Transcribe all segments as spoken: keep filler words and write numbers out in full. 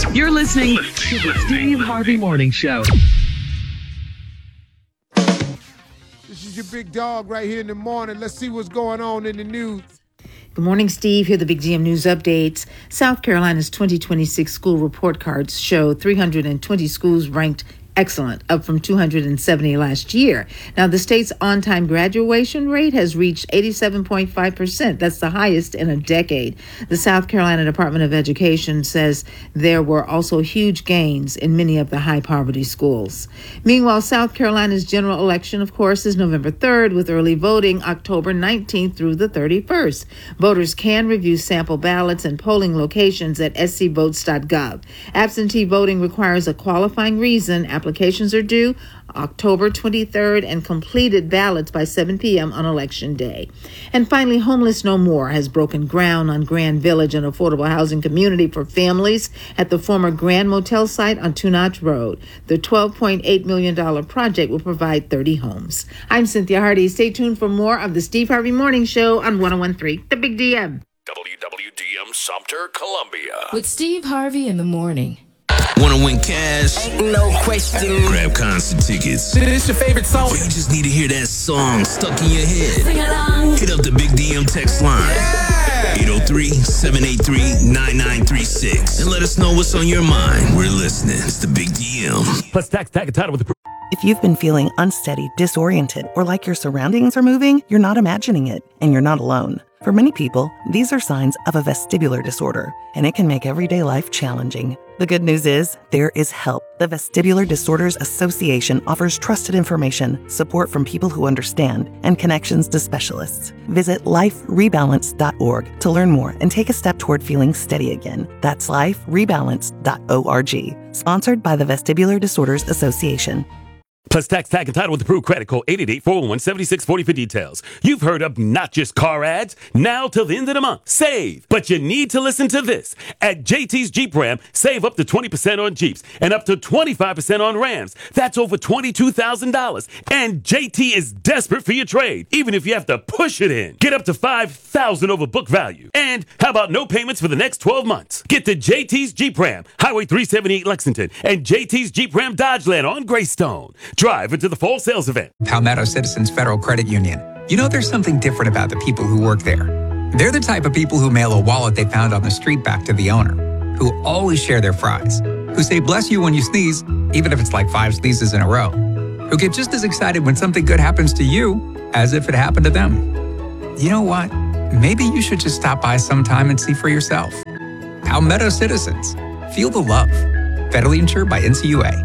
You're listening to the Steve Harvey Morning Show. This is your big dog right here in the morning. Let's see what's going on in the news. Good morning, Steve. Here are the Big G M News updates. South Carolina's twenty twenty-six school report cards show three hundred twenty schools ranked excellent, up from two hundred seventy last year. Now, the state's on-time graduation rate has reached eighty-seven point five percent. That's the highest in a decade. The South Carolina Department of Education says there were also huge gains in many of the high-poverty schools. Meanwhile, South Carolina's general election, of course, is November third, with early voting October nineteenth through the thirty-first. Voters can review sample ballots and polling locations at s c votes dot gov. Absentee voting requires a qualifying reason. Applications are due October twenty-third and completed ballots by seven p.m. on Election Day. And finally, Homeless No More has broken ground on Grand Village, an affordable housing community for families at the former Grand Motel site on Two Notch Road. The twelve point eight million dollars project will provide thirty homes. I'm Cynthia Hardy. Stay tuned for more of the Steve Harvey Morning Show on one oh one point three, The Big D M. W W D M Sumter, Columbia. With Steve Harvey in the morning. Want to win cash? Ain't no question. Grab concert tickets. This your favorite song? Or you just need to hear that song stuck in your head. Sing along. Hit up the Big D M text line. Yeah. eight oh three, seven eight three, nine nine three six. And let us know what's on your mind. We're listening. It's the Big D M. Plus tax, tag, and title with the... If you've been feeling unsteady, disoriented, or like your surroundings are moving, you're not imagining it, and you're not alone. For many people, these are signs of a vestibular disorder, and it can make everyday life challenging. The good news is, there is help. The Vestibular Disorders Association offers trusted information, support from people who understand, and connections to specialists. Visit life rebalance dot org to learn more and take a step toward feeling steady again. That's life rebalance dot org. Sponsored by the Vestibular Disorders Association. Plus tax, tag, and title with approved credit. Call eight eight eight, four one one, seven six four zero for details. You've heard of not just car ads. Now till the end of the month. Save. But you need to listen to this. At J T's Jeep Ram, save up to twenty percent on Jeeps and up to twenty-five percent on Rams. That's over twenty-two thousand dollars. And J T is desperate for your trade, even if you have to push it in. Get up to five thousand dollars over book value. And how about no payments for the next twelve months? Get to J T's Jeep Ram, Highway three seventy-eight Lexington, and J T's Jeep Ram Dodgeland on Greystone. Drive into the fall sales event. Palmetto Citizens Federal Credit Union. You know, there's something different about the people who work there. They're the type of people who mail a wallet they found on the street back to the owner, who always share their fries, who say bless you when you sneeze, even if it's like five sneezes in a row, who get just as excited when something good happens to you as if it happened to them. You know what? Maybe you should just stop by sometime and see for yourself. Palmetto Citizens. Feel the love. Federally insured by N C U A.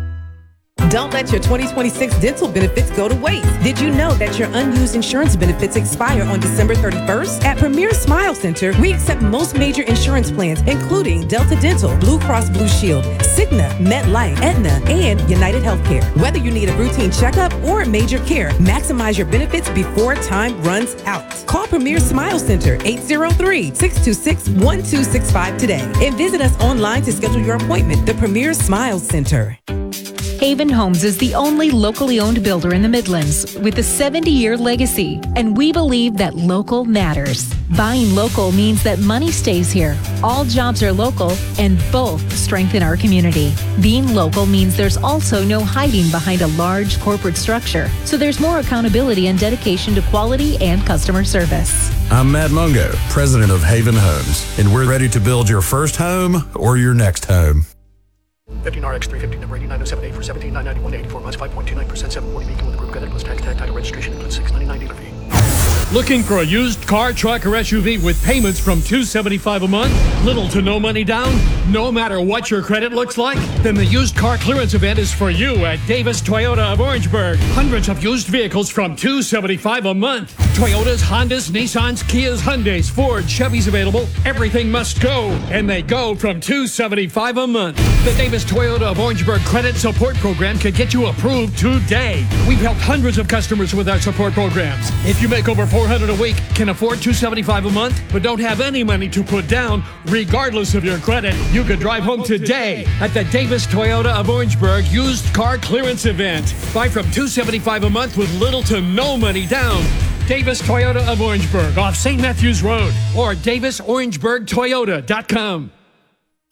Don't let your twenty twenty-six dental benefits go to waste. Did you know that your unused insurance benefits expire on December thirty-first? At Premier Smile Center, we accept most major insurance plans, including Delta Dental, Blue Cross Blue Shield, Cigna, MetLife, Aetna, and United Healthcare. Whether you need a routine checkup or major care, maximize your benefits before time runs out. Call Premier Smile Center, eight oh three, six two six, one two six five today, and visit us online to schedule your appointment. The Premier Smile Center. Haven Homes is the only locally owned builder in the Midlands with a seventy-year legacy, and we believe that local matters. Buying local means that money stays here, all jobs are local, and both strengthen our community. Being local means there's also no hiding behind a large corporate structure, so there's more accountability and dedication to quality and customer service. I'm Matt Mungo, president of Haven Homes, and we're ready to build your first home or your next home. fifteen R X three fifty, number eighty nine oh seven eight for seventeen nine ninety-one eighty-four months, five point two nine percent, seven forty Beacon with a group credit plus tax, tag, title, registration, includes six ninety-nine dealer fee. Looking for a used car, truck, or S U V with payments from two hundred seventy-five dollars a month? Little to no money down? No matter what your credit looks like? Then the used car clearance event is for you at Davis Toyota of Orangeburg. Hundreds of used vehicles from two hundred seventy-five dollars a month. Toyotas, Hondas, Nissans, Kias, Hyundais, Ford, Chevys available. Everything must go. And they go from two hundred seventy-five dollars a month. The Davis Toyota of Orangeburg Credit Support Program can get you approved today. We've helped hundreds of customers with our support programs. If you make over four hundred dollars a week, can afford two hundred seventy-five dollars a month, but don't have any money to put down, regardless of your credit, you could drive home today at the Davis Toyota of Orangeburg Used Car Clearance Event. Buy from two hundred seventy-five dollars a month with little to no money down. Davis Toyota of Orangeburg off Saint Matthews Road or davis orangeburg toyota dot com.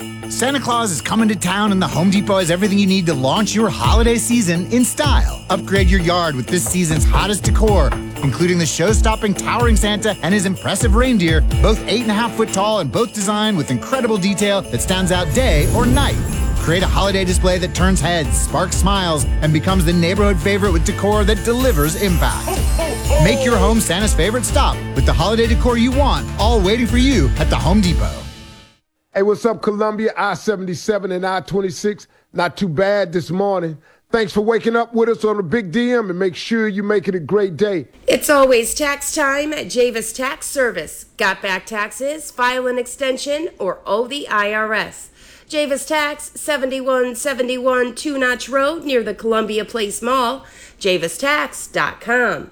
Santa Claus is coming to town, and the Home Depot has everything you need to launch your holiday season in style. Upgrade your yard with this season's hottest decor, including the show-stopping towering Santa and his impressive reindeer, both eight and a half foot tall and both designed with incredible detail that stands out day or night. Create a holiday display that turns heads, sparks smiles, and becomes the neighborhood favorite with decor that delivers impact. Make your home Santa's favorite stop with the holiday decor you want, all waiting for you at the Home Depot. Hey, what's up, Columbia? I seventy-seven and I twenty-six. Not too bad this morning. Thanks for waking up with us on the Big D M, and make sure you make it a great day. It's always tax time at Javis Tax Service. Got back taxes, file an extension, or owe the I R S. Javis Tax, seventy-one seventy-one Two Notch Road near the Columbia Place Mall, javis tax dot com.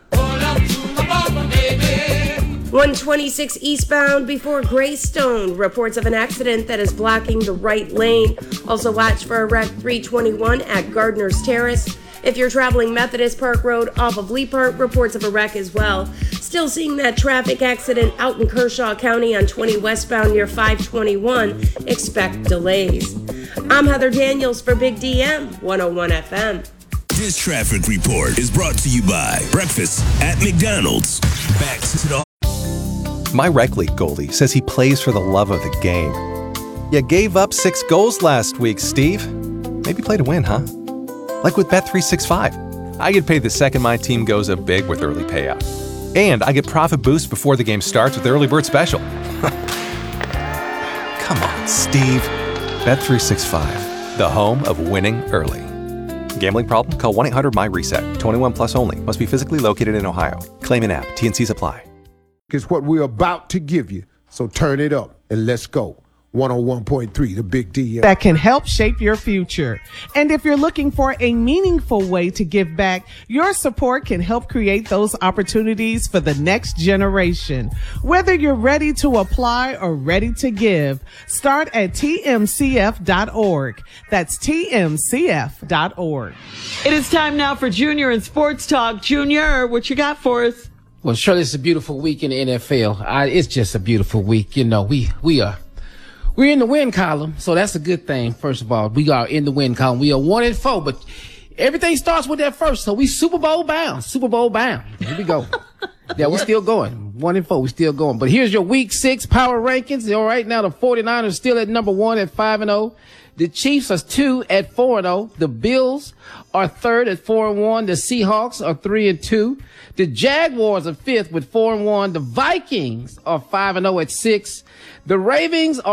one twenty-six eastbound before Greystone. Reports of an accident that is blocking the right lane. Also watch for a wreck three twenty-one at Gardner's Terrace. If you're traveling Methodist Park Road off of Lee Park, reports of a wreck as well. Still seeing that traffic accident out in Kershaw County on twenty westbound near five twenty-one. Expect delays. I'm Heather Daniels for Big D M one oh one F M. This traffic report is brought to you by Breakfast at McDonald's. Back to the My rec league goalie says he plays for the love of the game. You gave up six goals last week, Steve. Maybe play to win, huh? Like with Bet three sixty-five. I get paid the second my team goes up big with early payout. And I get profit boost before the game starts with Early Bird Special. Come on, Steve. Bet three sixty-five, the home of winning early. Gambling problem? Call one eight hundred my reset. twenty-one plus only. Must be physically located in Ohio. Claim an app. T N Cs apply. Is what we're about to give you. So turn it up and let's go. one oh one point three, the Big D M. That can help shape your future. And if you're looking for a meaningful way to give back, your support can help create those opportunities for the next generation. Whether you're ready to apply or ready to give, start at T M C F dot org. That's T M C F dot org. It is time now for Junior and Sports Talk. Junior, what you got for us? Well, Shirley, it's a beautiful week in the N F L. I, it's just a beautiful week. You know, we, we are, we're in the win column. So that's a good thing. First of all, we are in the win column. We are one and four, but everything starts with that first. So we Super Bowl bound, Super Bowl bound. Here we go. Yeah, we're still going. One and four, we're still going. But here's your week six power rankings. All right, now the 49ers still at number one at five and oh. The Chiefs are two at four and oh. The Bills are third at four and one. The Seahawks are three and two. The Jaguars are fifth with four and one. The Vikings are five and oh at six. The Ravens are